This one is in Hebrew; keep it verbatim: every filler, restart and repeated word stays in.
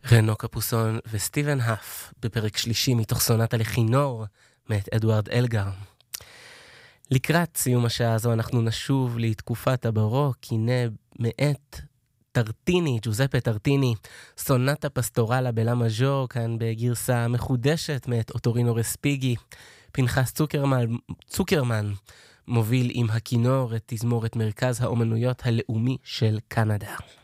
רנו קפוסון וסטיבן האף בפרק שלישי מתוך סונטה לכינור מאת אדוארד אלגר. לקראת סיום השעה הזו אנחנו נשוב לתקופת הברוק, הנה מאת טרטיני, ג'וזפה טרטיני, סונטה פסטורלה בלה מז'ור, כאן בגרסה מחודשת מאת אוטורינו רספיגי. פנחס צוקרמן, צוקרמן מוביל עם הכינור את תזמורת מרכז האומנויות הלאומי של קנדה.